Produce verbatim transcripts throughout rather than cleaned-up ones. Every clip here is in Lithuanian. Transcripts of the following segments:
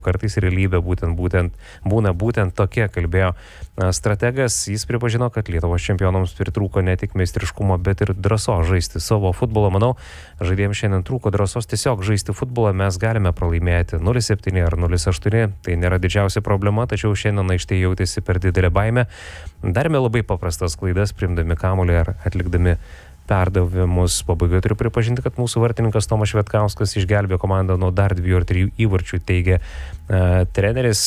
kartais realybė būtent, būtent, būna būtent tokia, kalbėjo strategas. Jis pripažino, kad Lietuvos čempionams pritrūko ne tik meistriškumo, bet ir drąsos žaisti savo futbolą. Manau, žaidėjams šiandien trūko drąsos tiesiog žaisti futbolą. Mes galime pralaimėti nulis septyni ar nulis aštuoni. Tai nėra didžiausia problema, tačiau šiandien aikštėje jautėsi per didelę baimę. Darėme labai paprastas klaidas, priimdami kamuolį ar atlikdami perdavimus. Pabaigoje turiu pripažinti, kad mūsų vartininkas Tomas Švetkauskas išgelbėjo komandą nuo dar dviejų ar trijų įvarčių, teigia uh, treneris.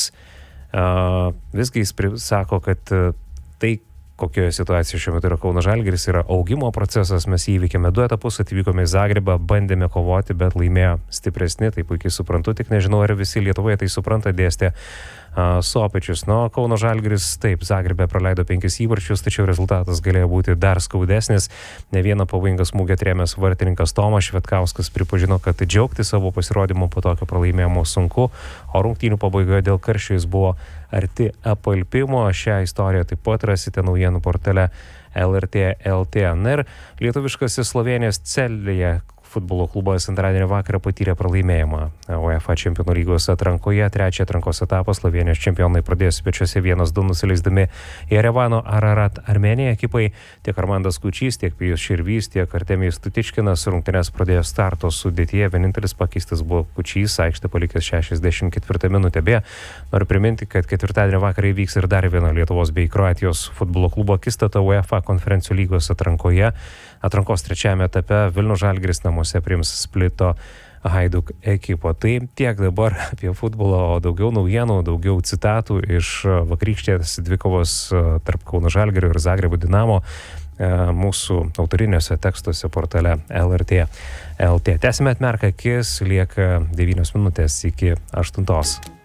Uh, visgi jis sako, kad uh, tai, kokioje situacijoje šiuo metu yra Kauno Žalgiris, yra augimo procesas. Mes įveikėme du etapus, atvykome į Zagrebą, bandėme kovoti, bet laimėjo stipresni. Tai puikiai suprantu, tik nežinau, ar visi Lietuvoje tai supranta, dėstė uh, Sopečius. Nu, Kauno Žalgiris taip, Zagrebe praleido penkis įvarčius, tačiau rezultatas galėjo būti dar skaudesnis. Ne vieną pavojingą smūgį atrėmęs vartininkas Tomas Švetkauskas pripažino, kad džiaugti savo pasirodymu po tokio pralaimėjimo sunku, o rungtynių pabaigoje dėl karščio jis buvo arti apalpimo. Šią istoriją taip pat rasite naujienų portale L R T L T. Na ir lietuviškasis Slovėnijos Celėje futbolo klubas antradienio vakarą patyrė pralaimėjimą UEFA Čempionų lygos atrankoje. Trečią atrankos etapą Slovėnijos čempionai pradėjo svečiuose vienas du nusileisdami į Erevano Ararat Armėniją ekipai. Tiek Armandas Kučys, tiek Pijus Širvys, tiek Artemijus Tutičkinas rungtynes pradėjo starto sudėtyje. Vienintelis pakeistas buvo Kučys, aikštę palikęs šešiasdešimt ketvirtą minutę. Beje, noriu priminti, kad ketvirtadienio vakarą įvyks ir dar viena Lietuvos bei Kroatijos futbolo klubo akistata UEFA konferencijų lygos atrankoje. Atrankos trečiajame etape Vilniaus Žalgiris namuose priims Splito Hajduk ekipą. Tai tiek dabar apie futbolą, o daugiau naujienų, daugiau citatų iš vakarykštės dvikovos tarp Kauno Žalgirio ir Zagrebo Dinamo mūsų autoriniuose tekstuose portale L R T L T. Tęsime atmerkę akis, lieka devynios minutės iki aštuntos.